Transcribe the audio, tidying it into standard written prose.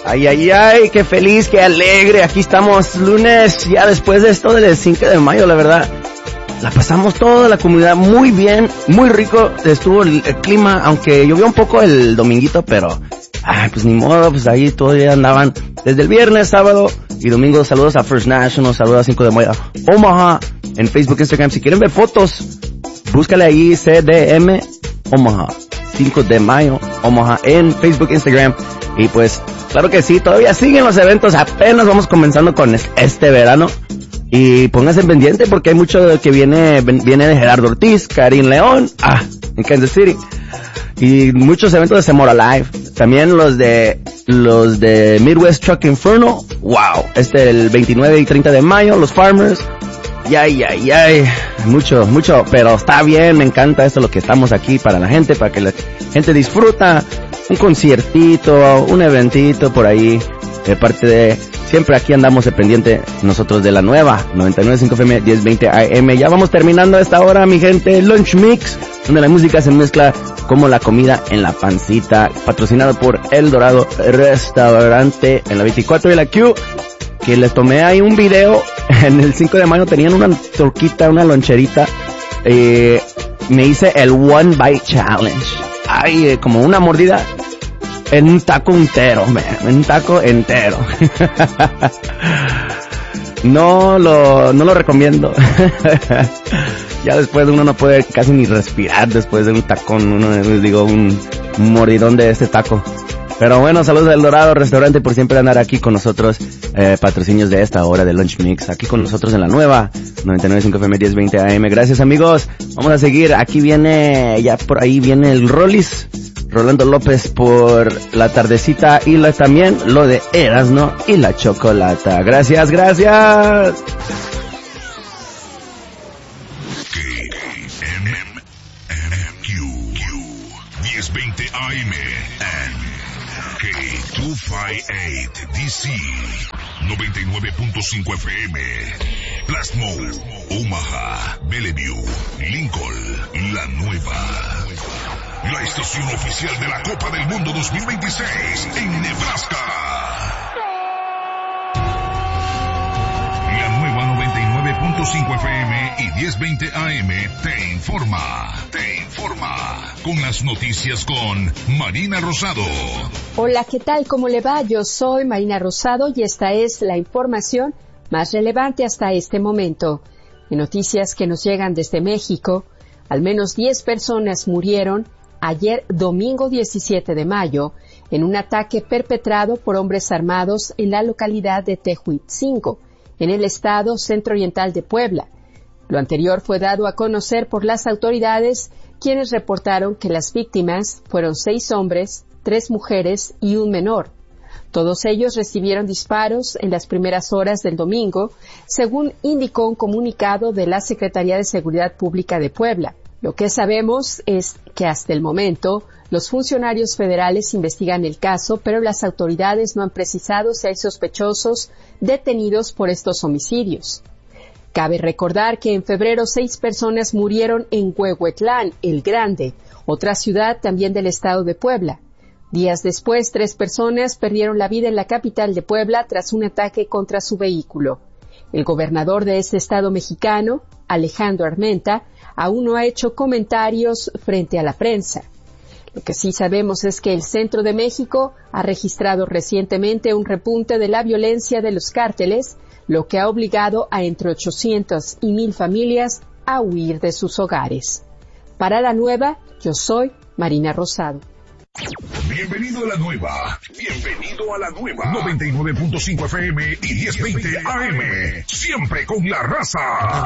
Ay, ay, ay, qué feliz, qué alegre. Aquí estamos lunes, ya después de esto del 5 de mayo, la verdad. La pasamos toda la comunidad muy bien, muy rico. Estuvo el clima, aunque llovió un poco el dominguito, pero pues ni modo, pues ahí todavía andaban desde el viernes, sábado y domingo. Saludos a First National, saludos a 5 de mayo Omaha, en Facebook, Instagram. Si quieren ver fotos, búscale ahí CDM Omaha, 5 de mayo Omaha, en Facebook, Instagram. Y pues, claro que sí, todavía siguen los eventos, apenas vamos comenzando con este verano. Y pónganse pendiente porque hay mucho que viene de Gerardo Ortiz, Karim León, en Kansas City. Y muchos eventos de Semora Live. También los de Midwest Truck Inferno. Wow. El 29 y 30 de mayo, los Farmers. Ay. Mucho, pero está bien, me encanta esto, lo que estamos aquí para la gente, para que la gente disfruta. Un conciertito, un eventito por ahí. De parte de, siempre aquí andamos de pendiente nosotros de la nueva 99.5 FM 1020 AM. Ya vamos terminando a esta hora, mi gente. Lunch Mix, donde la música se mezcla como la comida en la pancita. Patrocinado por El Dorado Restaurante en la 24 y la Q. Que les tomé ahí un video. En el 5 de mayo tenían una torquita, una loncherita. Me hice el One Bite Challenge. Ay, como una mordida en un taco entero, un taco entero. No lo recomiendo. Ya después uno no puede casi ni respirar después de un tacón, un mordidón de este taco. Pero bueno, saludos del Dorado Restaurante por siempre andar aquí con nosotros, patrocinios de esta hora de Lunch Mix, aquí con nosotros en la nueva 99.5 FM 1020 AM. Gracias, amigos. Vamos a seguir. Aquí viene, ya por ahí viene el Rollis, Rolando López por la tardecita, y también lo de Erasno y la Chocolata. Gracias. KMMQ 1020 AM K258 DC 99.5 FM Plasmo, Omaha, Bellevue, Lincoln, La Nueva. La estación oficial de la Copa del Mundo 2026 en Nebraska. La nueva 99.5 FM y 1020 AM te informa. Con las noticias con Marina Rosado. Hola, ¿qué tal? ¿Cómo le va? Yo soy Marina Rosado y esta es la información más relevante hasta este momento. En noticias que nos llegan desde México, al menos 10 personas murieron ayer domingo 17 de mayo en un ataque perpetrado por hombres armados en la localidad de Tehuitzingo, en el estado centro-oriental de Puebla. Lo anterior fue dado a conocer por las autoridades, quienes reportaron que las víctimas fueron 6 hombres, 3 mujeres y un menor. Todos ellos recibieron disparos en las primeras horas del domingo, según indicó un comunicado de la Secretaría de Seguridad Pública de Puebla. Lo que sabemos es que hasta el momento los funcionarios federales investigan el caso, pero las autoridades no han precisado si hay sospechosos detenidos por estos homicidios. Cabe recordar que en febrero 6 personas murieron en Huehuetlán, el Grande, otra ciudad también del estado de Puebla. Días después, 3 personas perdieron la vida en la capital de Puebla tras un ataque contra su vehículo. El gobernador de este estado mexicano, Alejandro Armenta, aún no ha hecho comentarios frente a la prensa. Lo que sí sabemos es que el centro de México ha registrado recientemente un repunte de la violencia de los cárteles, lo que ha obligado a entre 800 y 1,000 familias a huir de sus hogares. Para la nueva, yo soy Marina Rosado. Bienvenido a la nueva. 99.5 FM y 1020 AM. Siempre con la raza.